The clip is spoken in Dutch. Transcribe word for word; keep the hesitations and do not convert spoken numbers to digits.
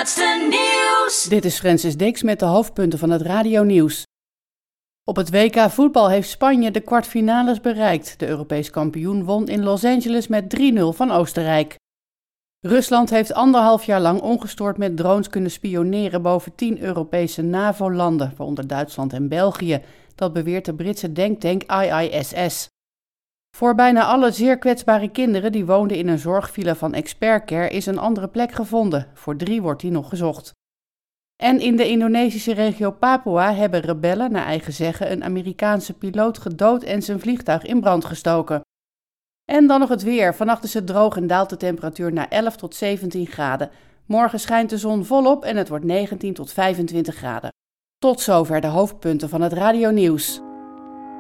laatste nieuws. Dit is Francis Dix met de hoofdpunten van het radionieuws. Op het W K voetbal heeft Spanje de kwartfinales bereikt. De Europees kampioen won in Los Angeles met drie nul van Oostenrijk. Rusland heeft anderhalf jaar lang ongestoord met drones kunnen spioneren boven tien Europese NAVO-landen, waaronder Duitsland en België. Dat beweert de Britse denktank I I S S. Voor bijna alle zeer kwetsbare kinderen die woonden in een zorgvilla van Expertcare is een andere plek gevonden. Voor drie wordt die nog gezocht. En in de Indonesische regio Papua hebben rebellen naar eigen zeggen een Amerikaanse piloot gedood en zijn vliegtuig in brand gestoken. En dan nog het weer. Vannacht is het droog en daalt de temperatuur naar elf tot zeventien graden. Morgen schijnt de zon volop en het wordt negentien tot vijfentwintig graden. Tot zover de hoofdpunten van het radionieuws.